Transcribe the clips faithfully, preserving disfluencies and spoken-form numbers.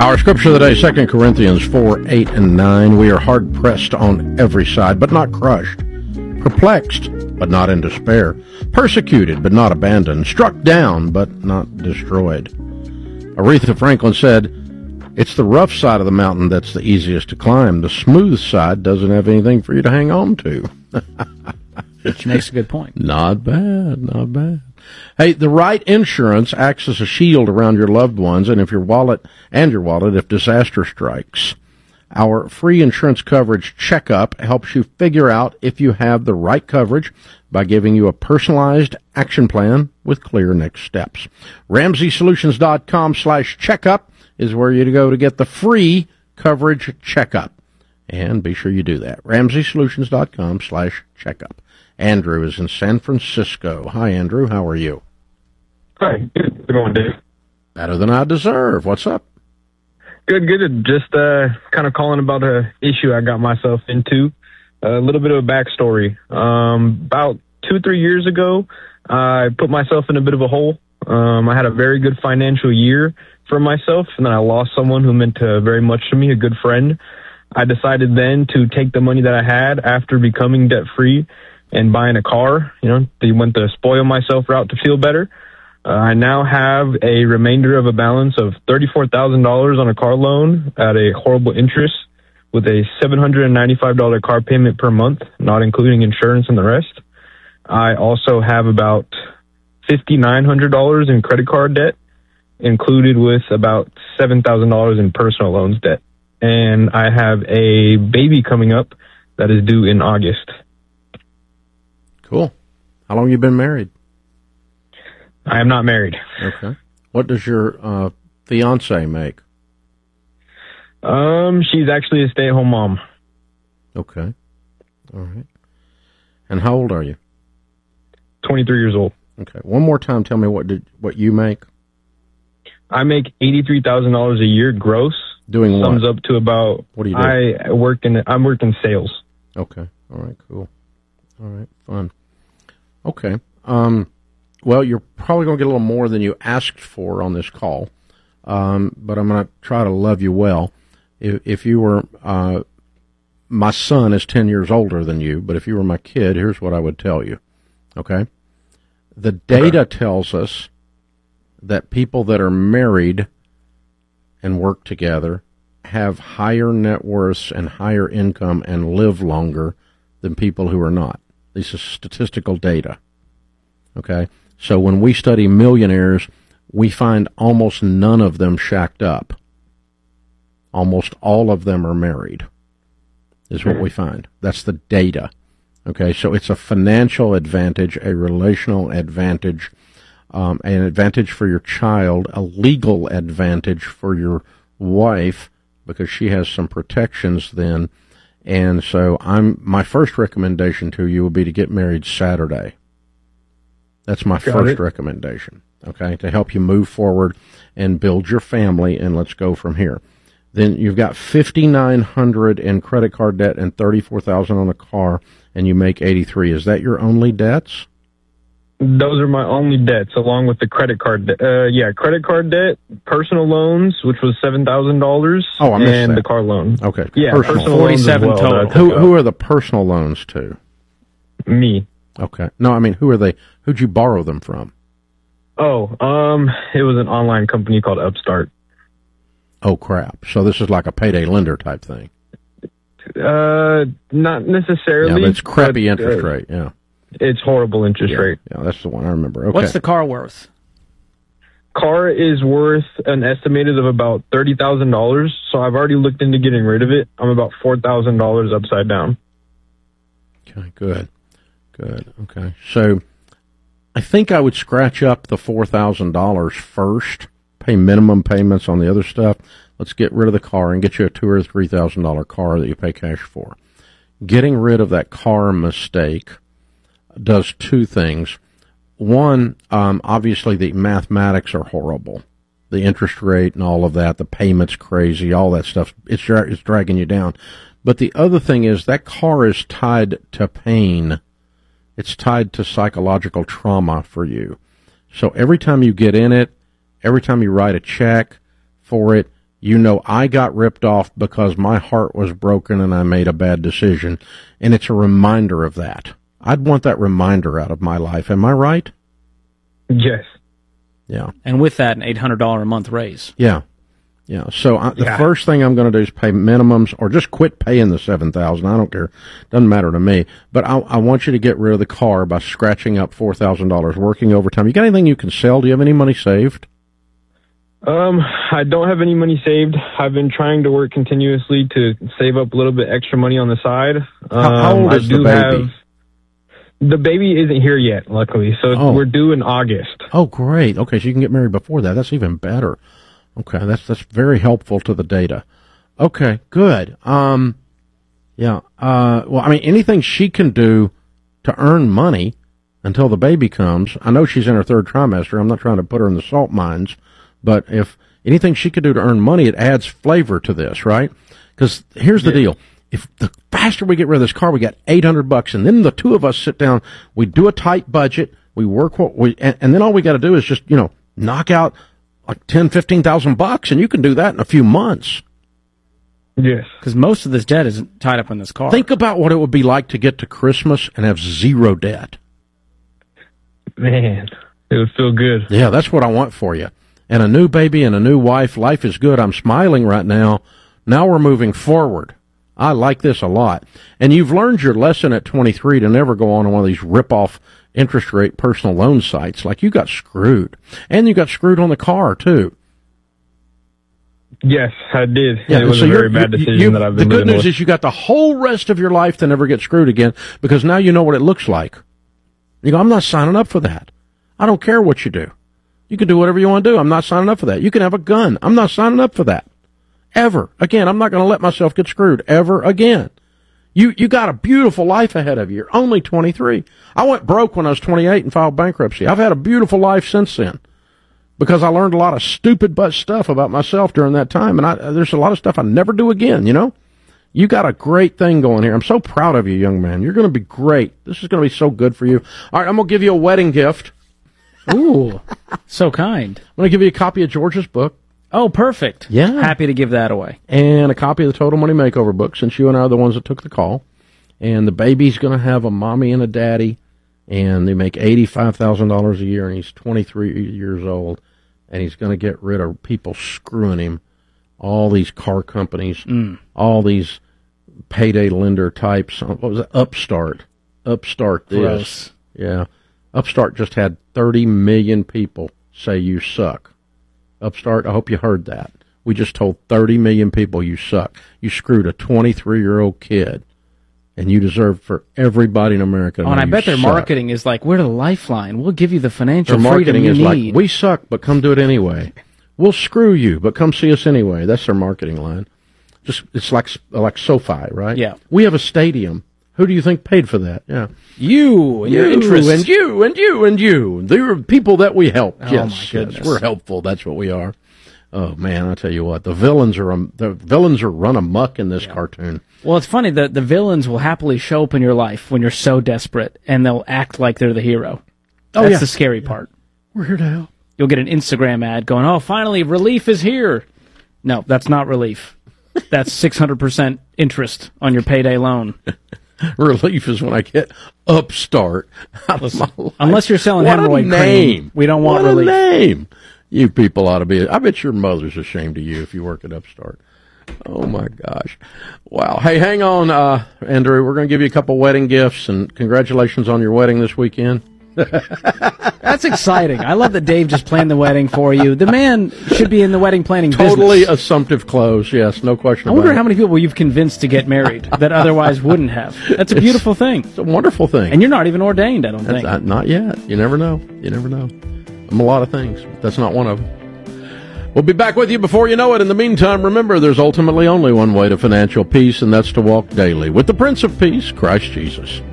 Our scripture of the day, Second Corinthians four, eight, and nine. We are hard-pressed on every side, but not crushed. Perplexed, but not in despair. Persecuted, but not abandoned. Struck down, but not destroyed. Aretha Franklin said, "It's the rough side of the mountain that's the easiest to climb. The smooth side doesn't have anything for you to hang on to." Which makes a good point. Not bad, not bad. Hey, the right insurance acts as a shield around your loved ones, and if your wallet and your wallet if disaster strikes. Our free insurance coverage checkup helps you figure out if you have the right coverage by giving you a personalized action plan with clear next steps. Ramsey Solutions dot com slash checkup is where you go to get the free coverage checkup. And be sure you do that. Ramsey Solutions dot com slash checkup. Andrew is in San Francisco. Hi, Andrew. How are you? Hi. Good. How's it going, Dave? Better than I deserve. What's up? Good, good. Just uh, kind of calling about a issue I got myself into. A little bit of a backstory. Um, about two, three years ago, I put myself in a bit of a hole. Um, I had a very good financial year for myself, and then I lost someone who meant uh, very much to me, a good friend. I decided then to take the money that I had after becoming debt-free and buying a car. You know, they went the spoil myself route to feel better. Uh, I now have a remainder of a balance of thirty-four thousand dollars on a car loan at a horrible interest with a seven hundred ninety-five dollars car payment per month, not including insurance and the rest. I also have about five thousand nine hundred dollars in credit card debt, included with about seven thousand dollars in personal loans debt. And I have a baby coming up that is due in August. Cool. How long have you been married? I am not married. Okay. What does your uh, fiance make? Um, she's actually a stay-at-home mom. Okay. All right. And how old are you? twenty-three years old. Okay. One more time, tell me what did what you make? I make eighty-three thousand dollars a year gross. Doing what? Sums up to about. What do you do? I work in. I'm working sales. Okay. All right. Cool. All right. Fun. Okay. Um. Well, you're probably going to get a little more than you asked for on this call, um, but I'm going to try to love you well. If, if you were, uh, my son is ten years older than you, but if you were my kid, here's what I would tell you, okay? The data okay. tells us that people that are married and work together have higher net worths and higher income and live longer than people who are not. This is statistical data, okay? So when we study millionaires, we find almost none of them shacked up. Almost all of them are married, is what we find. That's the data. Okay, so it's a financial advantage, a relational advantage, um, an advantage for your child, a legal advantage for your wife, because she has some protections then. And so I'm my first recommendation to you would be to get married Saturday. That's my Got first it. recommendation, okay, to help you move forward and build your family, and let's go from here. Then you've got five thousand nine hundred dollars in credit card debt and thirty-four thousand dollars on a car, and you make eighty-three. Is that your only debts? Those are my only debts, along with the credit card debt. Uh, yeah, credit card debt, personal loans, which was seven thousand dollars, oh, I missed and that. the car loan. Okay, yeah, personal, personal loans as well, total. Who, who are the personal loans to? Me. Okay. No, I mean, who are they? Who'd you borrow them from? Oh, um, it was an online company called Upstart. Oh, crap. So this is like a payday lender type thing. Uh, not necessarily. Yeah, but it's crappy but, interest uh, rate, yeah. It's horrible interest yeah, rate. Yeah, that's the one I remember. Okay. What's the car worth? Car is worth an estimated of about thirty thousand dollars, so I've already looked into getting rid of it. I'm about four thousand dollars upside down. Okay, good. Good. Okay. So I think I would scratch up the four thousand dollars first, pay minimum payments on the other stuff. Let's get rid of the car and get you a two thousand dollars or three thousand dollars car that you pay cash for. Getting rid of that car mistake does two things. One, um, obviously the mathematics are horrible. The interest rate and all of that, the payments crazy, all that stuff, it's, it's dragging you down. But the other thing is that car is tied to pain. It's tied to psychological trauma for you. So every time you get in it, every time you write a check for it, you know I got ripped off because my heart was broken and I made a bad decision. And it's a reminder of that. I'd want that reminder out of my life. Am I right? Yes. Yeah. And with that, an eight hundred dollars a month raise. Yeah. Yeah. So I, the Yeah. first thing I'm going to do is pay minimums or just quit paying the seven thousand dollars. I don't care. Doesn't matter to me. But I, I want you to get rid of the car by scratching up four thousand dollars, working overtime. You got anything you can sell? Do you have any money saved? Um, I don't have any money saved. I've been trying to work continuously to save up a little bit extra money on the side. Um, How, how old I is the do baby? have the baby isn't here yet, luckily. So Oh. we're due in August. Oh, great. Okay, so you can get married before that. That's even better. Okay, that's that's very helpful to the data. Okay, good. Um, yeah. Uh, well, I mean, anything she can do to earn money until the baby comes. I know she's in her third trimester. I'm not trying to put her in the salt mines, but if anything she could do to earn money, it adds flavor to this, right? Because here's the Yeah. deal. If the faster we get rid of this car, we got eight hundred bucks, and then the two of us sit down, we do a tight budget, we work what we, and, and then all we got to do is just, you know, knock out like ten, fifteen thousand bucks, and you can do that in a few months. Yes. Because most of this debt is tied up in this car. Think about what it would be like to get to Christmas and have zero debt. Man, it would feel good. Yeah, that's what I want for you. And a new baby and a new wife. Life is good. I'm smiling right now. Now we're moving forward. I like this a lot. And you've learned your lesson at twenty-three to never go on one of these rip-off interest rate personal loan sites. Like, you got screwed. And you got screwed on the car, too. Yes, I did. Yeah, it was so a you're- very bad you- decision you- that I've The been good living news with. is you got the whole rest of your life to never get screwed again, because now you know what it looks like. You go, I'm not signing up for that. I don't care what you do. You can do whatever you want to do. I'm not signing up for that. You can have a gun. I'm not signing up for that. Ever. Again, I'm not going to let myself get screwed. Ever again. You you got a beautiful life ahead of you. You're only twenty-three. I went broke when I was twenty-eight and filed bankruptcy. I've had a beautiful life since then, because I learned a lot of stupid butt stuff about myself during that time, and I, there's a lot of stuff I never do again, you know? You got a great thing going here. I'm so proud of you, young man. You're going to be great. This is going to be so good for you. All right, I'm going to give you a wedding gift. Ooh, so kind. I'm going to give you a copy of George's book Oh, perfect. Yeah. Happy to give that away. and a copy of the Total Money Makeover book, since you and I are the ones that took the call. And the baby's going to have a mommy and a daddy, and they make eighty-five thousand dollars a year, and he's twenty-three years old, and he's going to get rid of people screwing him, all these car companies, Mm. all these payday lender types. What was it? Upstart. Upstart this. Gross. Yeah. Upstart just had thirty million people say you suck. Upstart, I hope you heard that. We just told thirty million people you suck. You screwed a twenty-three-year-old kid, and you deserve for everybody in America to Oh, and know I you bet their suck. marketing is like, we're the lifeline. We'll give you the financial Their freedom marketing you is need. like, we suck, but come do it anyway. We'll screw you, but come see us anyway. That's their marketing line. Just It's like like SoFi, right? Yeah. We have a stadium. Who do you think paid for that? Yeah. you and your You interests. and you and you and you. They're people that we help. Oh, yes, my goodness. yes, we're helpful. That's what we are. Oh man, I tell you what, the villains are um, the villains are run amok in this cartoon. Well, it's funny. The, the villains will happily show up in your life when you're so desperate, and they'll act like they're the hero. Oh, That's yeah. the scary part. We're here to help. You'll get an Instagram ad going, oh, finally, relief is here. No, that's not relief. That's six hundred percent interest on your payday loan. Relief is when I get Upstart out of my life. Unless you're selling What a hemorrhoid name. cream, we don't want what relief. a name. You people ought to be. I bet your mother's ashamed of you if you work at Upstart. Oh my gosh! Wow. Hey, hang on, uh, Andrew. We're going to give you a couple wedding gifts, and congratulations on your wedding this weekend. That's exciting. I love that Dave just planned the wedding for you. The man should be in the wedding planning Totally business. assumptive close. Yes, no question I about wonder it. how many people you've convinced to get married that otherwise wouldn't have. That's a beautiful thing. It's a wonderful thing. And you're not even ordained, I don't That's think. not, not yet. You never know. You never know. I'm a lot of things. But that's not one of them. We'll be back with you before you know it. In the meantime, remember, there's ultimately only one way to financial peace, and that's to walk daily with the Prince of Peace, Christ Jesus.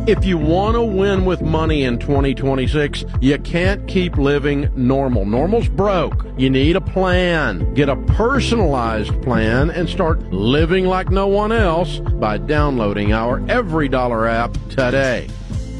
If you want to win with money in twenty twenty-six, you can't keep living normal. Normal's broke. You need a plan. Get a personalized plan and start living like no one else by downloading our Every Dollar app today.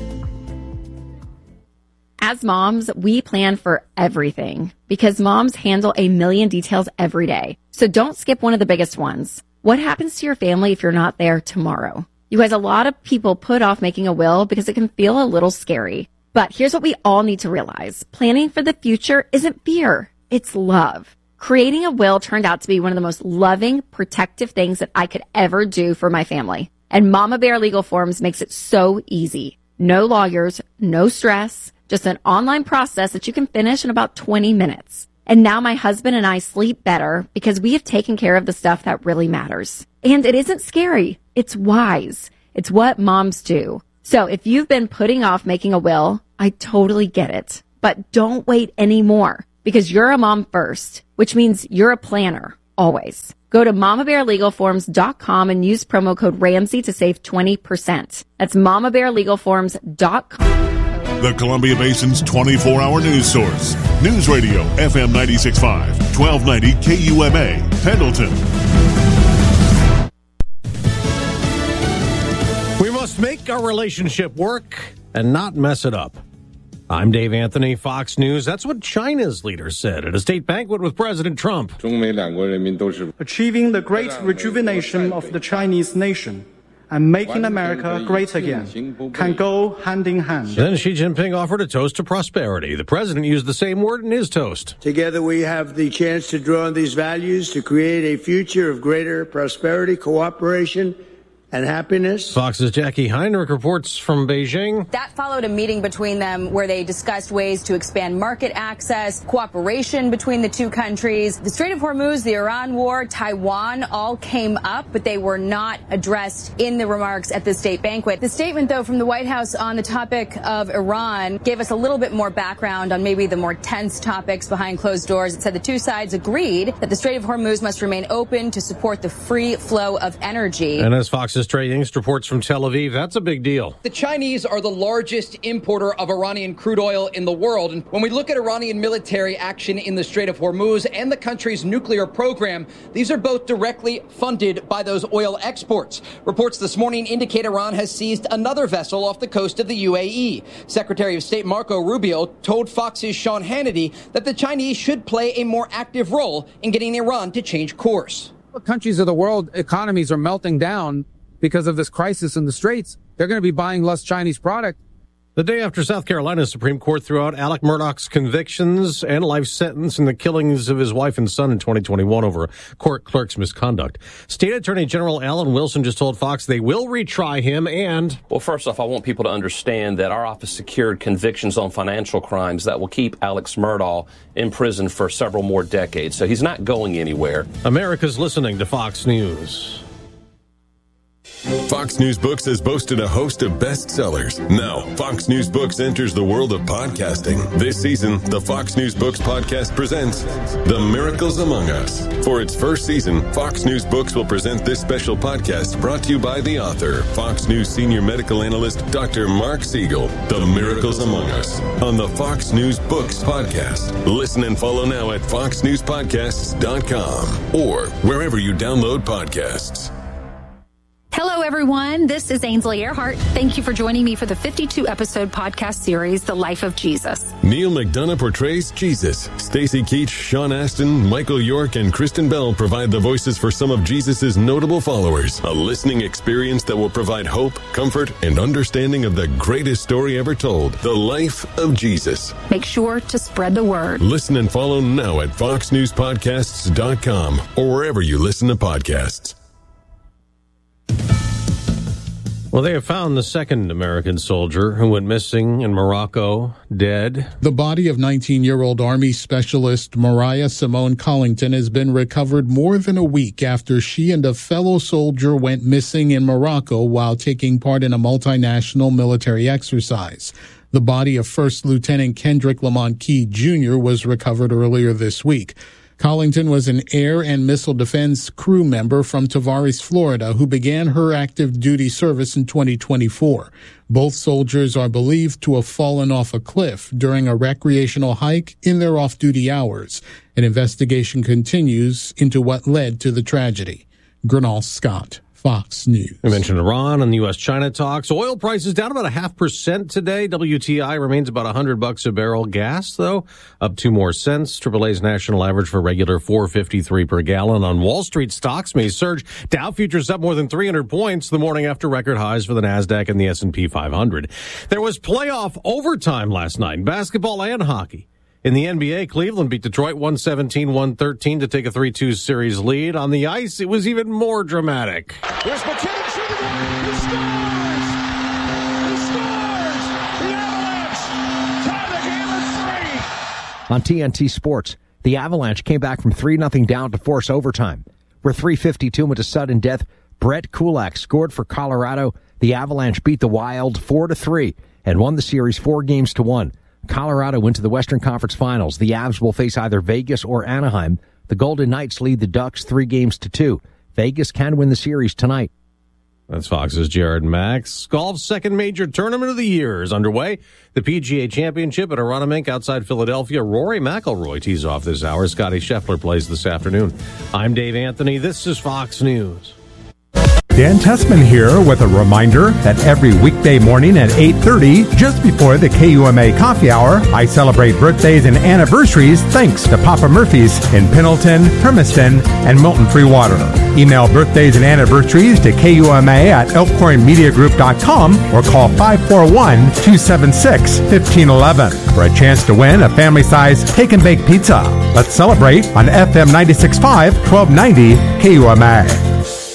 As moms, we plan for everything because moms handle a million details every day. So don't skip one of the biggest ones. What happens to your family if you're not there tomorrow? You guys, a lot of people put off making a will because it can feel a little scary. But here's what we all need to realize. Planning for the future isn't fear. It's love. Creating a will turned out to be one of the most loving, protective things that I could ever do for my family. And Mama Bear Legal Forms makes it so easy. No lawyers, no stress, just an online process that you can finish in about twenty minutes. And now my husband and I sleep better because we have taken care of the stuff that really matters. And it isn't scary. It's wise. It's what moms do. So if you've been putting off making a will, I totally get it. But don't wait anymore because you're a mom first, which means you're a planner, always. Go to mama bear legal forms dot com and use promo code Ramsey to save twenty percent. That's mama bear legal forms dot com. The Columbia Basin's twenty-four hour news source. News Radio, F M ninety-six point five, twelve ninety K U M A, Pendleton. We must make our relationship work and not mess it up. I'm Dave Anthony, Fox News. That's what China's leader said at a state banquet with President Trump. Achieving the great rejuvenation of the Chinese nation and making America great again can go hand in hand. Then Xi Jinping offered a toast to prosperity. The president used the same word in his toast. Together we have the chance to draw on these values to create a future of greater prosperity, cooperation, and happiness. Fox's Jackie Heinrich reports from Beijing. That followed a meeting between them where they discussed ways to expand market access, cooperation between the two countries. The Strait of Hormuz, the Iran war, Taiwan all came up, but they were not addressed in the remarks at the state banquet. The statement, though, from the White House on the topic of Iran gave us a little bit more background on maybe the more tense topics behind closed doors. It said the two sides agreed that the Strait of Hormuz must remain open to support the free flow of energy. And as Fox's Trey Yingst reports from Tel Aviv, that's a big deal. The Chinese are the largest importer of Iranian crude oil in the world. And when we look at Iranian military action in the Strait of Hormuz and the country's nuclear program, these are both directly funded by those oil exports. Reports this morning indicate Iran has seized another vessel off the coast of the U A E. Secretary of State Marco Rubio told Fox's Sean Hannity that the Chinese should play a more active role in getting Iran to change course. Countries of the world economies are melting down because of this crisis in the Straits. They're going to be buying less Chinese product. The day after South Carolina's Supreme Court threw out Alec Murdaugh's convictions and life sentence in the killings of his wife and son in twenty twenty-one over a court clerk's misconduct, State Attorney General Alan Wilson just told Fox they will retry him and... Well, first off, I want people to understand that our office secured convictions on financial crimes that will keep Alex Murdaugh in prison for several more decades, so he's not going anywhere. America's listening to Fox News. Fox News Books has boasted a host of bestsellers. Now, Fox News Books enters the world of podcasting. This season, the Fox News Books podcast presents The Miracles Among Us. For its first season, Fox News Books will present this special podcast brought to you by the author, Fox News senior medical analyst, Doctor Mark Siegel. The Miracles Among Us on the Fox News Books podcast. Listen and follow now at fox news podcasts dot com or wherever you download podcasts. Hello, everyone. This is Ainsley Earhart. Thank you for joining me for the fifty-two episode podcast series, The Life of Jesus. Neil McDonough portrays Jesus. Stacey Keach, Sean Astin, Michael York, and Kristen Bell provide the voices for some of Jesus' notable followers. A listening experience that will provide hope, comfort, and understanding of the greatest story ever told, The Life of Jesus. Make sure to spread the word. Listen and follow now at fox news podcasts dot com or wherever you listen to podcasts. Well, they have found the second American soldier who went missing in Morocco, dead. The body of nineteen-year-old Army Specialist Mariah Simone Collington has been recovered more than a week after she and a fellow soldier went missing in Morocco while taking part in a multinational military exercise. The body of First Lieutenant Kendrick Lamont Key Junior was recovered earlier this week. Collington was an air and missile defense crew member from Tavares, Florida, who began her active duty service in twenty twenty-four. Both soldiers are believed to have fallen off a cliff during a recreational hike in their off-duty hours. An investigation continues into what led to the tragedy. Gernal Scott, Fox News. We mentioned Iran and the U S China talks. Oil prices down about a half percent today. W T I remains about one hundred bucks a barrel. Gas, though, up two more cents. triple A's national average for regular four fifty-three per gallon. On Wall Street, stocks may surge. Dow futures up more than three hundred points the morning after record highs for the NASDAQ and the S and P five hundred. There was playoff overtime last night in basketball and hockey. In the N B A, Cleveland beat Detroit one seventeen one thirteen to take a three two series lead. On the ice, it was even more dramatic. Here's McKinnon shooting. He scores! He scores! The Avalanche tie the game at three. On T N T Sports, the Avalanche came back from three nothing down to force overtime. Where three fifty-two went to sudden death, Brett Kulak scored for Colorado. The Avalanche beat the Wild four to three and won the series four games to one. Colorado went to the Western Conference Finals. The Avs will face either Vegas or Anaheim. The Golden Knights lead the Ducks three games to two. Vegas can win the series tonight. That's Fox's Jared Max. Golf's second major tournament of the year is underway. The P G A Championship at Aronimink outside Philadelphia. Rory McIlroy tees off this hour. Scotty Scheffler plays this afternoon. I'm Dave Anthony. This is Fox News. Dan Tessman here with a reminder that every weekday morning at eight thirty, just before the K U M A Coffee Hour, I celebrate birthdays and anniversaries thanks to Papa Murphy's in Pendleton, Hermiston, and Milton Free Water. Email birthdays and anniversaries to K U M A at elkhorn media group dot com or call five four one, two seven six, one five one one for a chance to win a family-sized take and bake pizza. Let's celebrate on F M ninety-six point five, twelve ninety K U M A.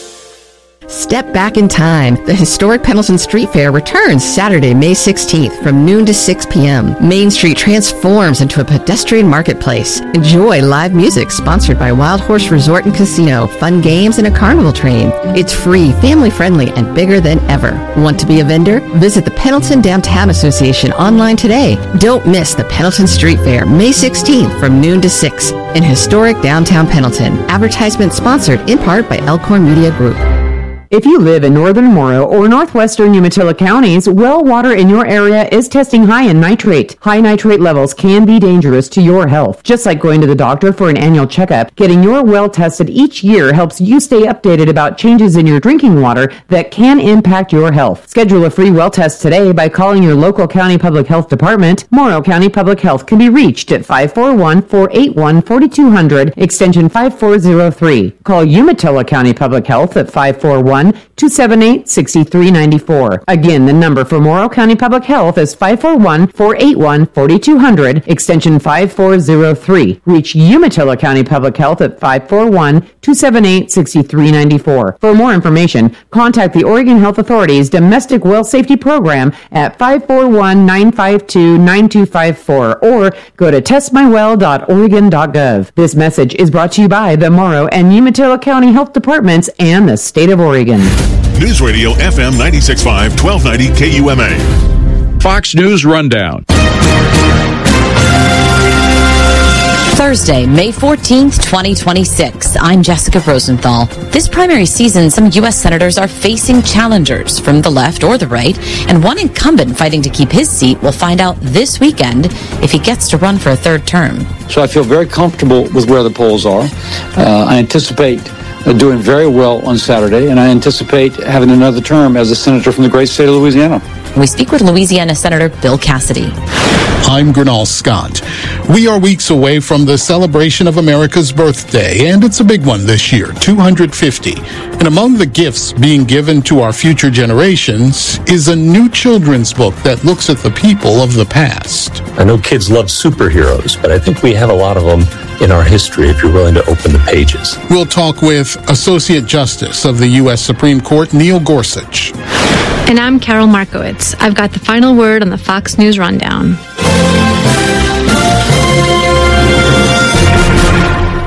Step back in time. The historic Pendleton Street Fair returns Saturday, May sixteenth from noon to six p.m. Main Street transforms into a pedestrian marketplace. Enjoy live music sponsored by Wild Horse Resort and Casino, fun games, and a carnival train. It's free, family-friendly, and bigger than ever. Want to be a vendor? Visit the Pendleton Downtown Association online today. Don't miss the Pendleton Street Fair, May sixteenth from noon to six in historic downtown Pendleton. Advertisement sponsored in part by Elkhorn Media Group. If you live in northern Morrow or northwestern Umatilla counties, well water in your area is testing high in nitrate. High nitrate levels can be dangerous to your health. Just like going to the doctor for an annual checkup, getting your well tested each year helps you stay updated about changes in your drinking water that can impact your health. Schedule a free well test today by calling your local county public health department. Morrow County Public Health can be reached at five four one, four eight one, four two zero zero, extension five four zero three. Call Umatilla County Public Health at five four one, two seven eight, six three nine four. Again, the number for Morrow County Public Health is five four one, four eight one, four two zero zero, extension five four zero three. Reach Umatilla County Public Health at five four one, two seven eight, six three nine four. For more information, contact the Oregon Health Authority's Domestic Well Safety Program at five four one, nine five two, nine two five four or go to test my well dot oregon dot gov. This message is brought to you by the Morrow and Umatilla County Health Departments and the State of Oregon. News Radio F M ninety-six point five, twelve ninety K U M A. Fox News Rundown. Thursday, May fourteenth, twenty twenty-six. I'm Jessica Rosenthal. This primary season, some U S senators are facing challengers from the left or the right, and one incumbent fighting to keep his seat will find out this weekend if he gets to run for a third term. So I feel very comfortable with where the polls are. Uh, I anticipate doing very well on Saturday, and I anticipate having another term as a senator from the great state of Louisiana. We speak with Louisiana Senator Bill Cassidy. I'm Gernal Scott. We are weeks away from the celebration of America's birthday, and it's a big one this year, two hundred fifty. And among the gifts being given to our future generations is a new children's book that looks at the people of the past. I know kids love superheroes, but I think we have a lot of them in our history if you're willing to open the pages. We'll talk with Associate Justice of the U S Supreme Court, Neil Gorsuch. And I'm Carol Markowitz. I've got the final word on the Fox News Rundown.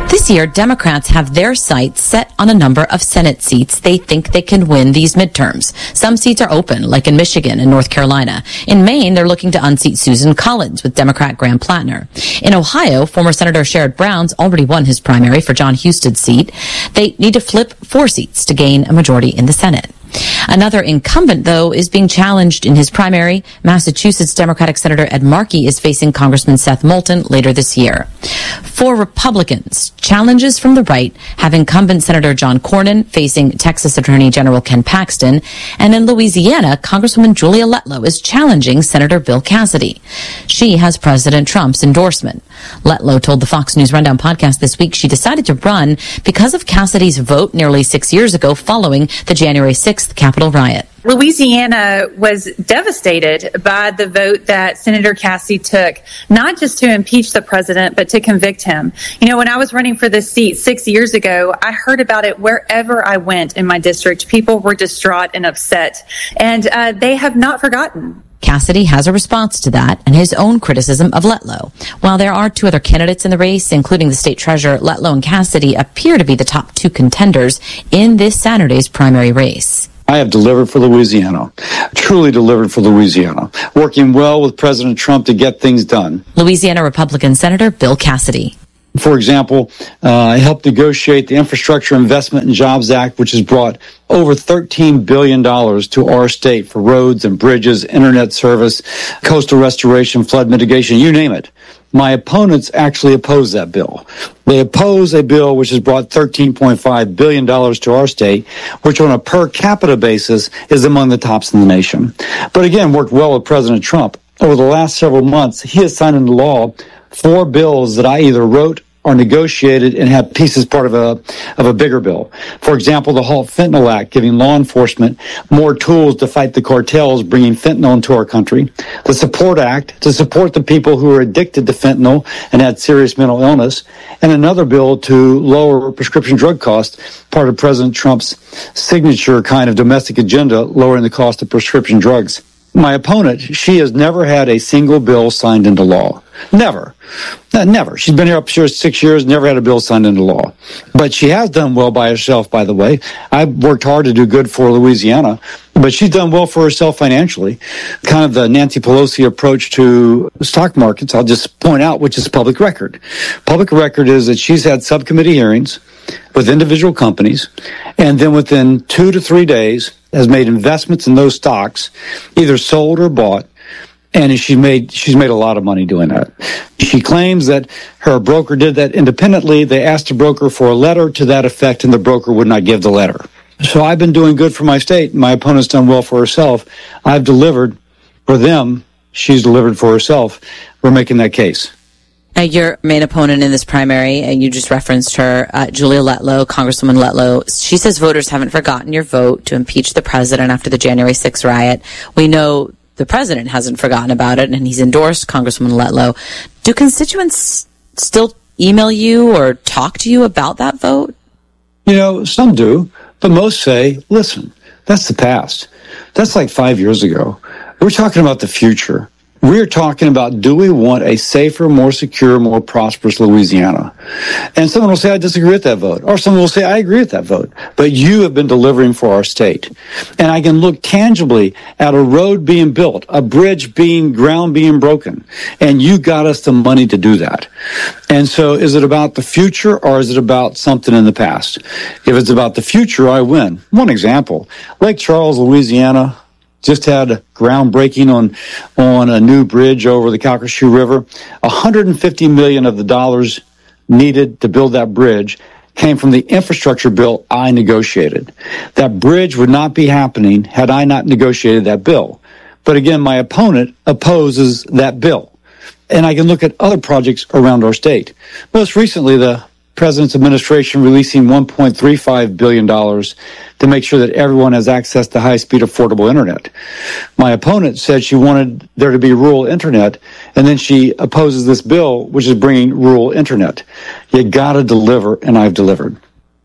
This year, Democrats have their sights set on a number of Senate seats they think they can win these midterms. Some seats are open, like in Michigan and North Carolina. In Maine, they're looking to unseat Susan Collins with Democrat Graham Plattner. In Ohio, former Senator Sherrod Brown's already won his primary for John Huston's seat. They need to flip four seats to gain a majority in the Senate. Another incumbent, though, is being challenged in his primary. Massachusetts Democratic Senator Ed Markey is facing Congressman Seth Moulton later this year. For Republicans, challenges from the right have incumbent Senator John Cornyn facing Texas Attorney General Ken Paxton. And in Louisiana, Congresswoman Julia Letlow is challenging Senator Bill Cassidy. She has President Trump's endorsement. Letlow told the Fox News Rundown podcast this week she decided to run because of Cassidy's vote nearly six years ago following the January sixth Capitol riot. Louisiana was devastated by the vote that Senator Cassidy took, not just to impeach the president, but to convict him. You know, when I was running for this seat six years ago, I heard about it wherever I went in my district. People were distraught and upset, and uh, they have not forgotten. Cassidy has a response to that and his own criticism of Letlow. While there are two other candidates in the race, including the state treasurer, Letlow and Cassidy appear to be the top two contenders in this Saturday's primary race. I have delivered for Louisiana, truly delivered for Louisiana, working well with President Trump to get things done. Louisiana Republican Senator Bill Cassidy. For example, uh, I helped negotiate the Infrastructure Investment and Jobs Act, which has brought over thirteen billion dollars to our state for roads and bridges, internet service, coastal restoration, flood mitigation, you name it. My opponents actually oppose that bill. They oppose a bill which has brought thirteen point five billion dollars to our state, which on a per capita basis is among the tops in the nation. But again, worked well with President Trump. Over the last several months, he has signed into law four bills that I either wrote or negotiated and have pieces part of a of a bigger bill. For example, the Halt Fentanyl Act, giving law enforcement more tools to fight the cartels bringing fentanyl into our country. The Support Act, to support the people who are addicted to fentanyl and had serious mental illness. And another bill to lower prescription drug costs, part of President Trump's signature kind of domestic agenda, lowering the cost of prescription drugs. My opponent, she has never had a single bill signed into law. Never. Uh, never. She's been here up here six years, never had a bill signed into law. But she has done well by herself, by the way. I've worked hard to do good for Louisiana, but she's done well for herself financially. Kind of the Nancy Pelosi approach to stock markets, I'll just point out, which is public record. Public record is that she's had subcommittee hearings with individual companies, and then within two to three days has made investments in those stocks, either sold or bought, and she made she's made a lot of money doing that. She claims that her broker did that independently. They asked the broker for a letter to that effect, and the broker would not give the letter. So I've been doing good for my state. My opponent's done well for herself. I've delivered for them. She's delivered for herself. We're making that case. Now, your main opponent in this primary, and you just referenced her, uh, Julia Letlow, Congresswoman Letlow, she says voters haven't forgotten your vote to impeach the president after the January sixth riot. We know the president hasn't forgotten about it, and he's endorsed Congresswoman Letlow. Do constituents still email you or talk to you about that vote? You know, some do, but most say, listen, that's the past. That's like five years ago. We're talking about the future. We're talking about, do we want a safer, more secure, more prosperous Louisiana? And someone will say, I disagree with that vote. Or someone will say, I agree with that vote. But you have been delivering for our state. And I can look tangibly at a road being built, a bridge being, ground being broken. And you got us the money to do that. And so is it about the future or is it about something in the past? If it's about the future, I win. One example, Lake Charles, Louisiana, just had groundbreaking on on a new bridge over the Calcasieu River. one hundred fifty million dollars of the dollars needed to build that bridge came from the infrastructure bill I negotiated. That bridge would not be happening had I not negotiated that bill. But again, my opponent opposes that bill. And I can look at other projects around our state. Most recently, the President's administration releasing one point three five billion dollars to make sure that everyone has access to high-speed, affordable internet. My opponent said she wanted there to be rural internet, and then she opposes this bill, which is bringing rural internet. You got to deliver, and I've delivered.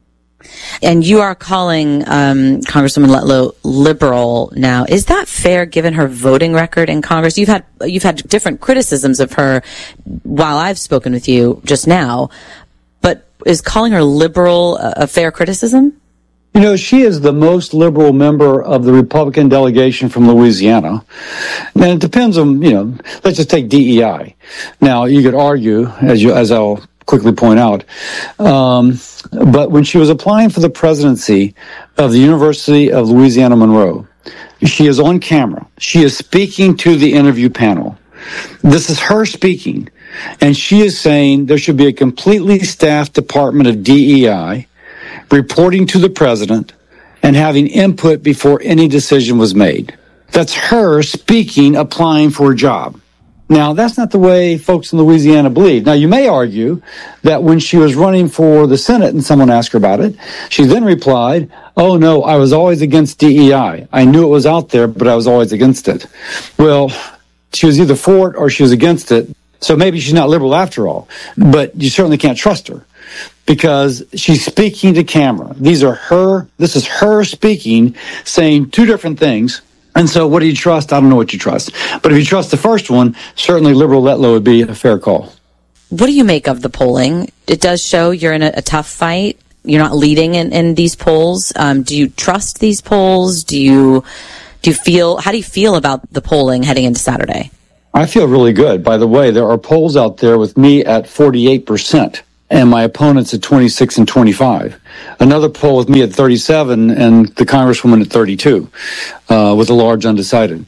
And you are calling um, Congresswoman Letlow liberal now. Is that fair, given her voting record in Congress? You've had you've had different criticisms of her while I've spoken with you just now. But is calling her liberal a, a fair criticism? You know, she is the most liberal member of the Republican delegation from Louisiana. And it depends on, you know, let's just take D E I. Now, you could argue, as you, as I'll quickly point out, um, but when she was applying for the presidency of the University of Louisiana Monroe, she is on camera. She is speaking to the interview panel. This is her speaking. And she is saying there should be a completely staffed Department of D E I reporting to the president and having input before any decision was made. That's her speaking, applying for a job. Now, that's not the way folks in Louisiana believe. Now, you may argue that when she was running for the Senate and someone asked her about it, she then replied, oh, no, I was always against D E I. I knew it was out there, but I was always against it. Well, she was either for it or she was against it. So maybe she's not liberal after all, but you certainly can't trust her because she's speaking to camera. These are her, this is her speaking, saying two different things. And so what do you trust? I don't know what you trust. But if you trust the first one, certainly liberal Letlow would be a fair call. What do you make of the polling? It does show you're in a, a tough fight. You're not leading in, in these polls. Um, do you trust these polls? Do you, do you feel, how do you feel about the polling heading into Saturday? I feel really good. By the way, there are polls out there with me at forty-eight percent and my opponents at twenty-six and twenty-five. Another poll with me at thirty-seven and the Congresswoman at thirty-two, uh, with a large undecided.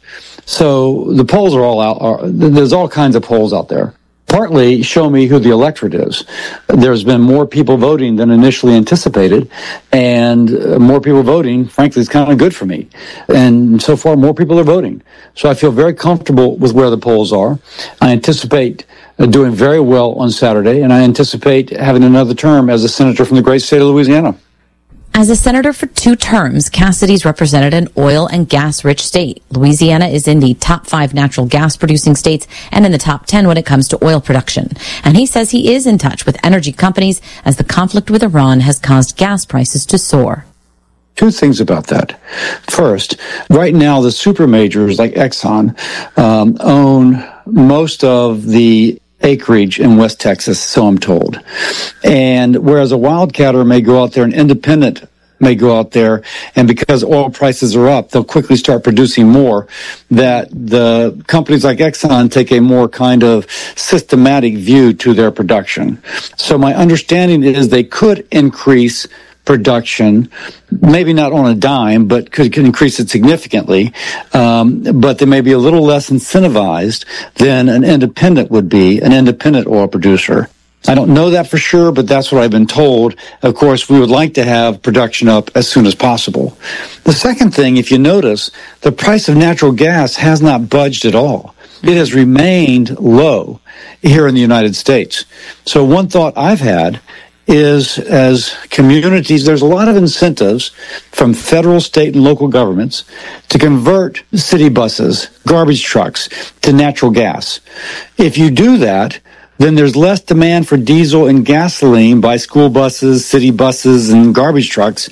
So the polls are all out. Are, there's all kinds of polls out there. Partly show me who the electorate is. There's been more people voting than initially anticipated, and more people voting, frankly, is kind of good for me. And so far, more people are voting. So I feel very comfortable with where the polls are. I anticipate doing very well on Saturday, and I anticipate having another term as a senator from the great state of Louisiana. As a senator for two terms, Cassidy's represented an oil and gas-rich state. Louisiana is in the top five natural gas-producing states and in the top ten when it comes to oil production. And he says he is in touch with energy companies as the conflict with Iran has caused gas prices to soar. Two things about that. First, right now the super majors like Exxon um, own most of the acreage in West Texas, so I'm told. And whereas a wildcatter may go out there, an independent may go out there, and because oil prices are up, they'll quickly start producing more, that the companies like Exxon take a more kind of systematic view to their production. So my understanding is they could increase production, maybe not on a dime, but could, could increase it significantly. Um, but they may be a little less incentivized than an independent would be, an independent oil producer. I don't know that for sure, but that's what I've been told. Of course, we would like to have production up as soon as possible. The second thing, if you notice, the price of natural gas has not budged at all. It has remained low here in the United States. So one thought I've had is as communities, there's a lot of incentives from federal, state, and local governments to convert city buses, garbage trucks to natural gas. If you do that, then there's less demand for diesel and gasoline by school buses, city buses, and garbage trucks,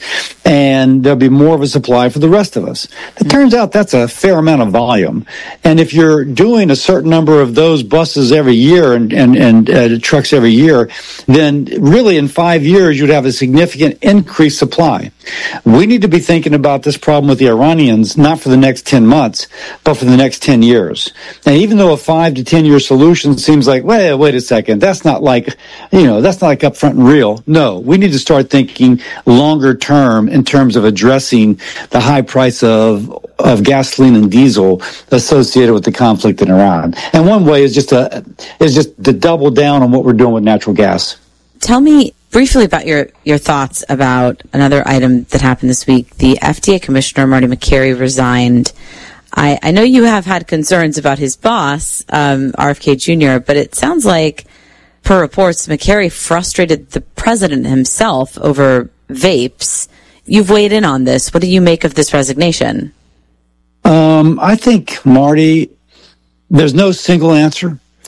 and there'll be more of a supply for the rest of us. It turns out that's a fair amount of volume. And if you're doing a certain number of those buses every year and, and, and uh, trucks every year, then really in five years you'd have a significant increased supply. We need to be thinking about this problem with the Iranians, not for the next ten months, but for the next ten years. And even though a five to ten year solution seems like, wait, wait a second, that's not like, you know, that's not like upfront and real. No, we need to start thinking longer term in terms of addressing the high price of of gasoline and diesel associated with the conflict in Iran. And one way is just to is just to double down on what we're doing with natural gas. Tell me briefly about your, your thoughts about another item that happened this week. The F D A Commissioner, Marty Makary, resigned. I, I know you have had concerns about his boss, um, R F K Junior, but it sounds like, per reports, Makary frustrated the president himself over vapes. You've weighed in on this. What do you make of this resignation? Um, I think, Marty, there's no single answer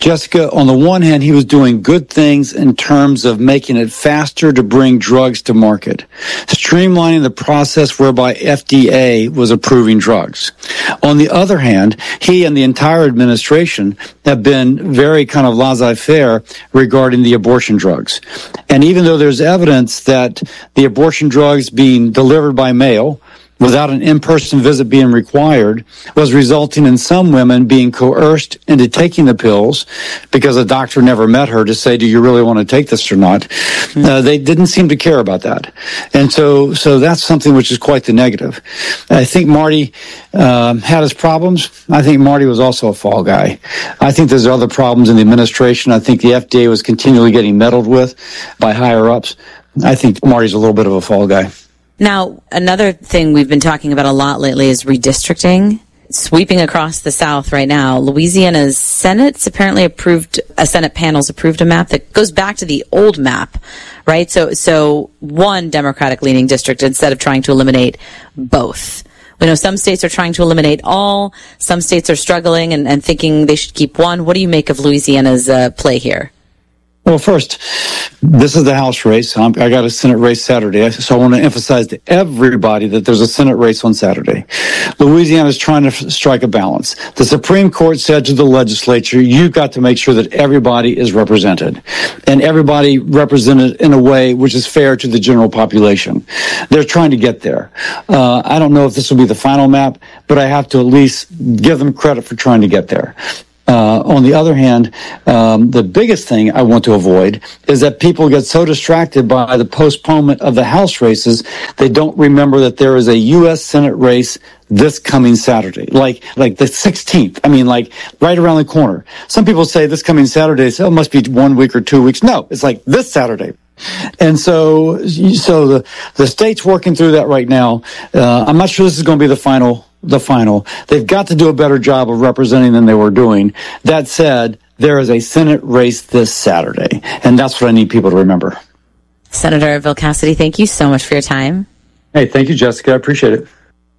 Jessica, on the one hand, he was doing good things in terms of making it faster to bring drugs to market, streamlining the process whereby F D A was approving drugs. On the other hand, he and the entire administration have been very kind of laissez-faire regarding the abortion drugs. And even though there's evidence that the abortion drugs being delivered by mail without an in-person visit being required was resulting in some women being coerced into taking the pills because a doctor never met her to say, do you really want to take this or not? Mm-hmm. Uh, they didn't seem to care about that. And so, so that's something which is quite the negative. I think Marty um, had his problems. I think Marty was also a fall guy. I think there's other problems in the administration. I think the F D A was continually getting meddled with by higher-ups. I think Marty's a little bit of a fall guy. Now, another thing we've been talking about a lot lately is redistricting. Sweeping across the South right now, Louisiana's Senate's apparently approved, a Senate panel's approved a map that goes back to the old map, right? So, so one Democratic-leaning district instead of trying to eliminate both. We know some states are trying to eliminate all. Some states are struggling and, and thinking they should keep one. What do you make of Louisiana's uh, play here? Well, first, this is the House race. I'm, I got a Senate race Saturday, so I want to emphasize to everybody that there's a Senate race on Saturday. Louisiana is trying to f- strike a balance. The Supreme Court said to the legislature, you've got to make sure that everybody is represented, and everybody represented in a way which is fair to the general population. They're trying to get there. Uh, I don't know if this will be the final map, but I have to at least give them credit for trying to get there. Uh, on the other hand, um, the biggest thing I want to avoid is that people get so distracted by the postponement of the House races, they don't remember that there is a U S Senate race this coming Saturday, like like the sixteenth. I mean, like right around the corner. Some people say this coming Saturday, so it must be one week or two weeks. No, it's like this Saturday. And so, so the the state's working through that right now. Uh, I'm not sure this is going to be the final. The final. They've got to do a better job of representing than they were doing. That said, there is a Senate race this Saturday, and that's what I need people to remember. Senator Bill Cassidy, thank you so much for your time. Hey, thank you, Jessica. I appreciate it.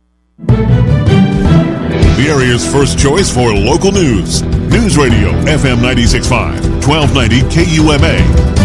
The area's first choice for local news. News Radio, F M ninety-six point five, twelve ninety K U M A.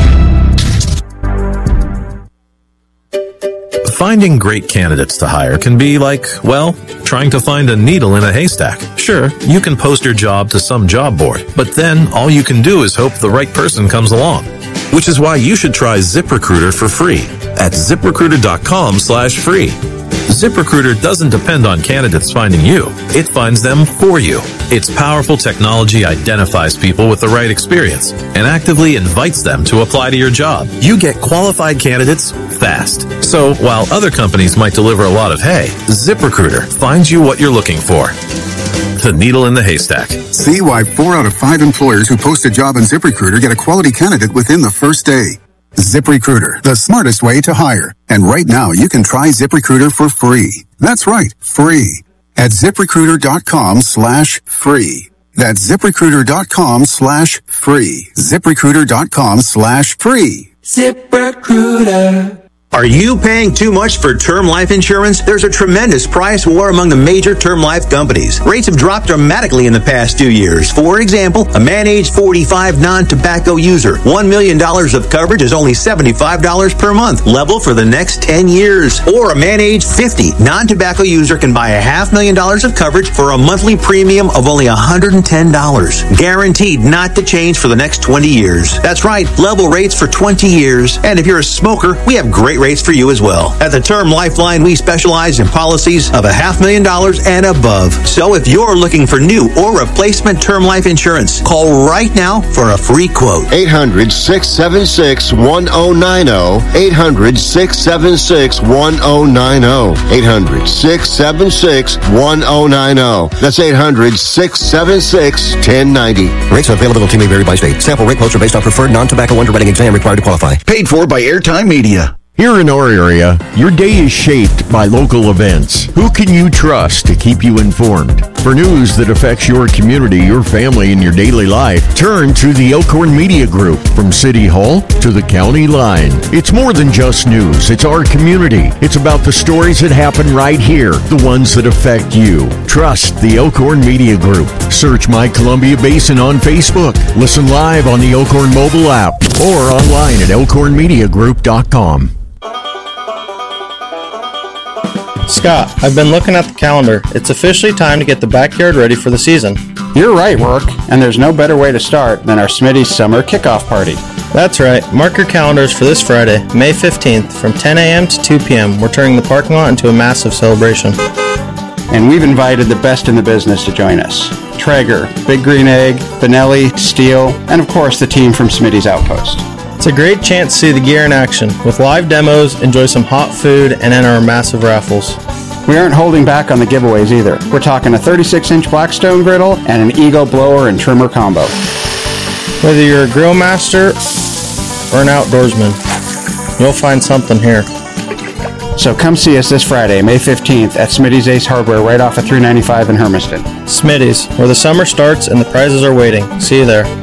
Finding great candidates to hire can be like, well, trying to find a needle in a haystack. Sure, you can post your job to some job board, but then all you can do is hope the right person comes along. Which is why you should try ZipRecruiter for free at ZipRecruiter.com slash free. ZipRecruiter doesn't depend on candidates finding you. It finds them for you. Its powerful technology identifies people with the right experience and actively invites them to apply to your job. You get qualified candidates fast. So while other companies might deliver a lot of hay, ZipRecruiter finds you what you're looking for. The needle in the haystack. See why four out of five employers who post a job on ZipRecruiter get a quality candidate within the first day. ZipRecruiter, the smartest way to hire. And right now, you can try ZipRecruiter for free. That's right, free. At ZipRecruiter.com slash free. That's ZipRecruiter.com slash free. ZipRecruiter.com slash free. ZipRecruiter. Are you paying too much for term life insurance? There's a tremendous price war among the major term life companies. Rates have dropped dramatically in the past two years. For example, a man age forty-five non-tobacco user, one million dollars of coverage is only seventy-five dollars per month, level for the next ten years. Or a man age fifty non-tobacco user can buy a half million dollars of coverage for a monthly premium of only one hundred ten dollars. Guaranteed not to change for the next twenty years. That's right, level rates for twenty years. And if you're a smoker, we have great rates for you as well. At the Term Lifeline, we specialize in policies of a half million dollars and above. So if you're looking for new or replacement term life insurance, call right now for a free quote. eight hundred, six seven six, one oh nine oh. eight hundred, six seven six, one oh nine oh. eight hundred, six seven six, one oh nine oh. That's eight hundred, six seven six, one oh nine oh. Rates availability may vary by state. Sample rate quotes are based on preferred non-tobacco underwriting exam required to qualify. Paid for by Airtime Media. Here in our area, your day is shaped by local events. Who can you trust to keep you informed? For news that affects your community, your family, and your daily life, turn to the Elkhorn Media Group. From City Hall to the county line. It's more than just news. It's our community. It's about the stories that happen right here, the ones that affect you. Trust the Elkhorn Media Group. Search My Columbia Basin on Facebook. Listen live on the Elkhorn mobile app or online at elkhorn media group dot com. Scott, I've been looking at the calendar. It's officially time to get the backyard ready for the season. You're right, Work, and there's no better way to start than our Smitty's Summer Kickoff Party. That's right. Mark your calendars for this Friday, May fifteenth, from ten a.m. to two p.m. We're turning the parking lot into a massive celebration. And we've invited the best in the business to join us. Traeger, Big Green Egg, Benelli, Steel, and of course the team from Smitty's Outpost. It's a great chance to see the gear in action. With live demos, enjoy some hot food, and enter our massive raffles. We aren't holding back on the giveaways either. We're talking a thirty-six inch Blackstone griddle and an Eagle blower and trimmer combo. Whether you're a grill master or an outdoorsman, you'll find something here. So come see us this Friday, May fifteenth at Smitty's Ace Hardware right off of three ninety-five in Hermiston. Smitty's, where the summer starts and the prizes are waiting. See you there.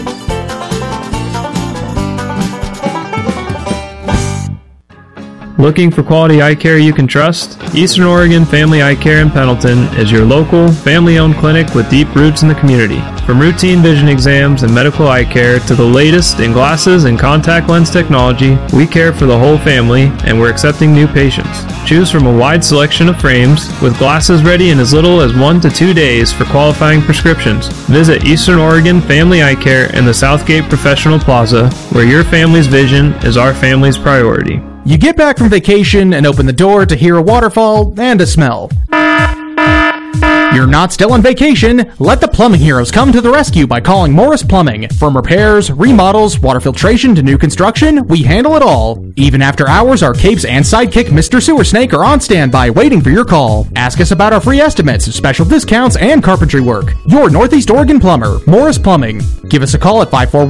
Looking for quality eye care you can trust? Eastern Oregon Family Eye Care in Pendleton is your local, family-owned clinic with deep roots in the community. From routine vision exams and medical eye care to the latest in glasses and contact lens technology, we care for the whole family and we're accepting new patients. Choose from a wide selection of frames with glasses ready in as little as one to two days for qualifying prescriptions. Visit Eastern Oregon Family Eye Care in the Southgate Professional Plaza, where your family's vision is our family's priority. You get back from vacation and open the door to hear a waterfall and a smell. You're not still on vacation. Let the plumbing heroes come to the rescue by calling Morris Plumbing. From repairs, remodels, water filtration to new construction, we handle it all. Even after hours, our capes and sidekick Mister Sewer Snake are on standby waiting for your call. Ask us about our free estimates, special discounts, and carpentry work. Your Northeast Oregon plumber, Morris Plumbing. Give us a call at five four one